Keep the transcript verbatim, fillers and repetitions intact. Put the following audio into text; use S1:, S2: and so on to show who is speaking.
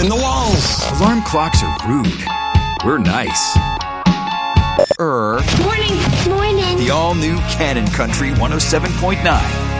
S1: in the walls.
S2: Alarm clocks are rude. We're nice. Er.
S3: Morning. Morning.
S2: The all-new Cannon Country one oh seven point nine.